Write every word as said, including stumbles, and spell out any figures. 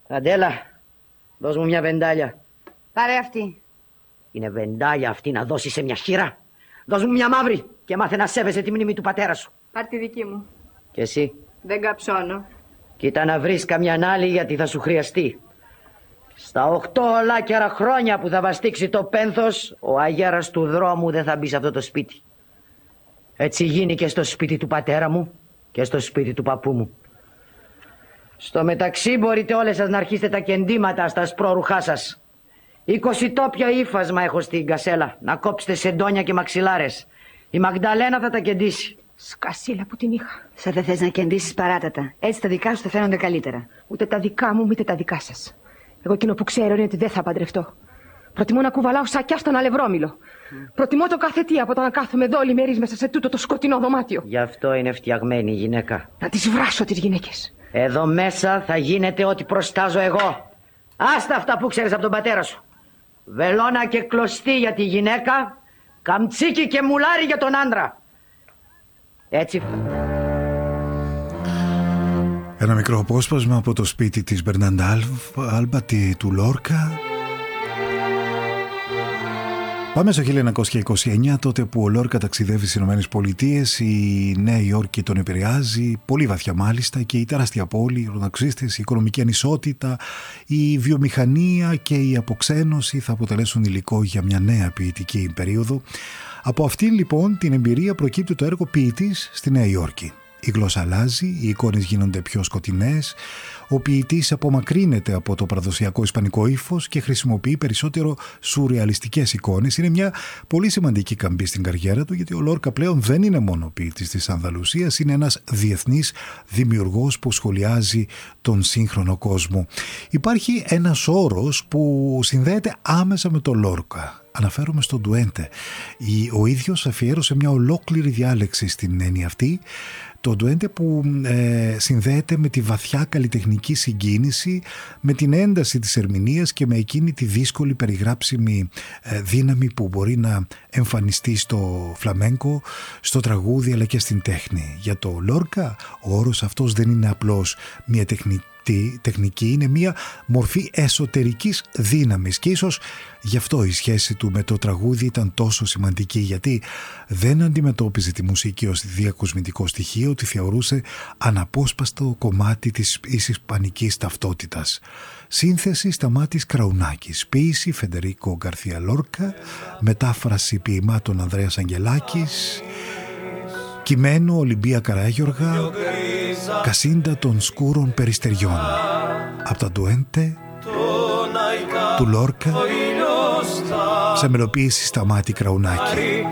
Αντέλα, δώσ' μου μια βεντάλια. Πάρε αυτή. Είναι βεντάλια αυτή να δώσει σε μια χείρα? Δώσ' μου μια μαύρη και μάθε να σέβεσαι τη μνήμη του πατέρα σου. Πάρ' τη δική μου. Και εσύ? Δεν καψώνω. Κοίτα να βρεις καμιά άλλη, γιατί θα σου χρειαστεί. Στα οχτώ ολάκερα χρόνια που θα βαστίξει το πένθος, ο αγέρας του δρόμου δεν θα μπει σε αυτό το σπίτι. Έτσι γίνει και στο σπίτι του πατέρα μου και στο σπίτι του παππού μου. Στο μεταξύ μπορείτε όλες σας να αρχίσετε τα κεντήματα στα σπρώρουχά σας. Είκοσι τόπια ύφασμα έχω στην κασέλα. Να κόψετε σεντόνια και μαξιλάρες. Η Μαγδαλένα θα τα κεντήσει. Σκασίλα που την είχα. Σαν δεν θες να κεντήσεις, παράτατα. Έτσι τα δικά σου θα φαίνονται καλύτερα. Ούτε τα δικά μου, ούτε τα δικά σας. Εγώ εκείνο που ξέρω είναι ότι δεν θα παντρευτώ. Προτιμώ να κουβαλάω σακιά στον αλευρόμηλο. Mm. Προτιμώ το κάθε τι από το να κάθομαι εδώ όλη μερής μέσα σε τούτο το σκοτεινό δωμάτιο. Γι' αυτό είναι φτιαγμένη η γυναίκα. Να τις βράσω τις γυναίκες. Εδώ μέσα θα γίνεται ό,τι προστάζω εγώ. Άστα αυτά που ξέρεις από τον πατέρα σου. Βελόνα και κλωστή για τη γυναίκα, καμτσίκι και μουλάρι για τον άντρα. Έτσι. Ένα μικρό απόσπασμα από το σπίτι της Μπερνάντα Άλμπα του Λόρκα. Πάμε στο χίλια εννιακόσια είκοσι εννιά, τότε που ο Λόρκα ταξιδεύει στις Ηνωμένες Πολιτείες. Η Νέα Υόρκη τον επηρεάζει πολύ βαθιά μάλιστα, και η τεράστια πόλη, οι ροδαξίστες, η οικονομική ανισότητα, η βιομηχανία και η αποξένωση θα αποτελέσουν υλικό για μια νέα ποιητική περίοδο. Από αυτήν λοιπόν την εμπειρία προκύπτει το έργο ποιητής στη Νέα Υόρκη. Η γλώσσα αλλάζει, οι εικόνες γίνονται πιο σκοτεινές, ο ποιητής απομακρύνεται από το παραδοσιακό ισπανικό ύφος και χρησιμοποιεί περισσότερο σουρεαλιστικές εικόνες. Είναι μια πολύ σημαντική καμπή στην καριέρα του, γιατί ο Λόρκα πλέον δεν είναι μόνο ποιητής της Ανδαλουσίας, είναι ένας διεθνής δημιουργός που σχολιάζει τον σύγχρονο κόσμο. Υπάρχει ένας όρος που συνδέεται άμεσα με τον Λόρκα. Αναφέρομαι στον ντουέντε. Ο ίδιος αφιέρωσε μια ολόκληρη διάλεξη στην έννοια αυτή. Το ντουέντε που ε, συνδέεται με τη βαθιά καλλιτεχνική συγκίνηση, με την ένταση της ερμηνείας και με εκείνη τη δύσκολη περιγράψιμη ε, δύναμη που μπορεί να εμφανιστεί στο φλαμέγκο, στο τραγούδι αλλά και στην τέχνη. Για το Λόρκα ο όρος αυτός δεν είναι απλώς μια τεχνική τεχνική, είναι μια μορφή εσωτερικής δύναμης, και ίσως γι' αυτό η σχέση του με το τραγούδι ήταν τόσο σημαντική, γιατί δεν αντιμετώπιζε τη μουσική ως διακοσμητικό στοιχείο, τη θεωρούσε αναπόσπαστο κομμάτι της ισπανικής ταυτότητας. Σύνθεση Σταμάτης Κραουνάκης, ποίηση Φεντερίκο Γκαρθία Λόρκα, μετάφραση ποιημάτων Ανδρέας Αγγελάκης, κειμένο Ολυμπία Καράγιοργα, Κασίντα των σκούρων περιστεριών. Από τα ντουέντε του Λόρκα σε μελοποίηση Σταμάτη Κραουνάκη.